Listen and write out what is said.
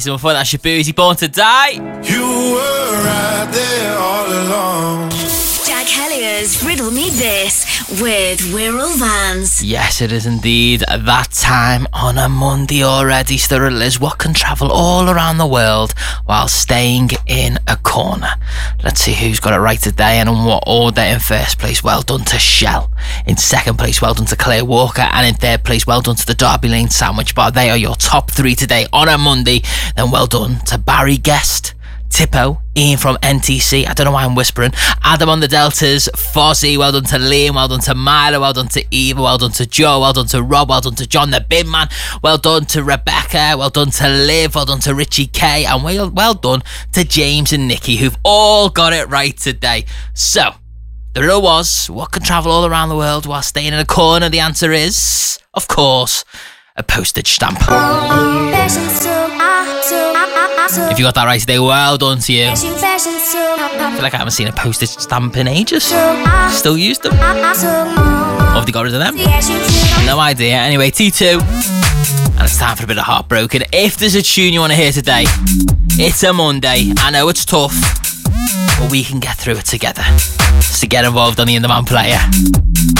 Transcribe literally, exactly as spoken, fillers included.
So before that, Shabuzi, Born to Die. You were right there all along. Jack Hellier's Riddle Me This with Wirral Vans. Yes, it is indeed that time on a Monday already. Still is what can travel all around the world while staying in a corner. Let's see who's got it right today and in what order. In first place, well done to Shell. In second place, well done to Claire Walker. And in third place, well done to the Derby Lane Sandwich Bar. They are your top three today on a Monday. Then well done to Barry Guest, Tippo, Ian from N T C, I don't know why I'm whispering, Adam on the Deltas, Fozzie, well done to Liam, well done to Myra, well done to Eva, well done to Joe, well done to Rob, well done to John the Bin Man, well done to Rebecca, well done to Liv, well done to Richie K, and well, well done to James and Nikki, who've all got it right today. So, the riddle was, what can travel all around the world while staying in a corner? The answer is, of course, a postage stamp. If you got that right today, well done to you. I feel like I haven't seen a postage stamp in ages. Still used them? Or have they got rid of them? No idea. Anyway, T two. And it's time for a bit of Heartbroken. If there's a tune you want to hear today, it's a Monday. I know it's tough, but we can get through it together. So get involved on the In The Man player.